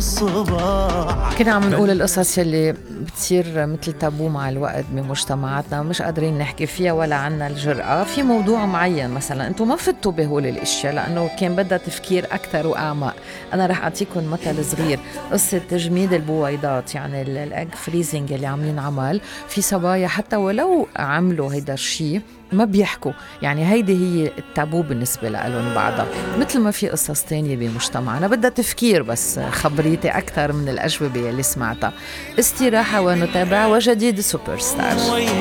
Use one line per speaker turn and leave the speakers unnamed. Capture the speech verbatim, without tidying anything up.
الصباح.
كنا عم نقول القصص اللي بتصير مثل تابو مع الوقت بمجتمعاتنا مش قادرين نحكي فيها ولا عنا الجرأة في موضوع معين. مثلا انتم ما فتوا بهول الاشياء لانه كان بدها تفكير اكثر واعمق. انا رح اعطيكم مثل صغير، قصة تجميد البويضات، يعني الاج فريزنج اللي عم ينعمل في صبايا حتى ولو عملوا هيدا الشيء ما بيحكوا، يعني هيدي هي التابو بالنسبة لهم بعضها. مثل ما في قصص تانية بمجتمعنا بدها تفكير، بس خبريتي أكثر من الأجوبة اللي سمعتها. استراحة ونتابع وجديد سوبر ستار.